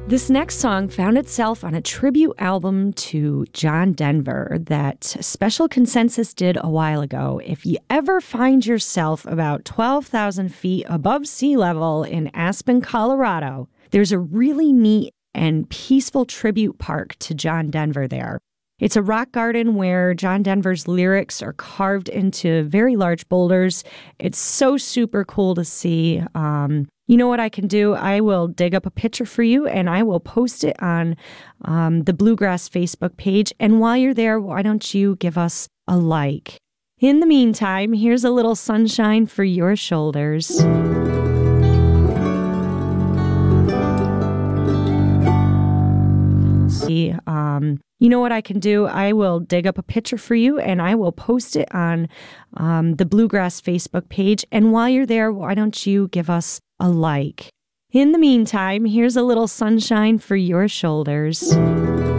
This next song found itself on a tribute album to John Denver that Special Consensus did a while ago. If you ever find yourself about 12,000 feet above sea level in Aspen, Colorado, there's a really neat and peaceful tribute park to John Denver there. It's a rock garden where John Denver's lyrics are carved into very large boulders. It's so super cool to see. You know what I can do? I will dig up a picture for you and I will post it on the Bluegrass Facebook page. And while you're there, why don't you give us a like? In the meantime, here's a little sunshine for your shoulders. You know what I can do? I will dig up a picture for you and I will post it on the Bluegrass Facebook page. And while you're there, why don't you give us a like? In the meantime, here's a little sunshine for your shoulders.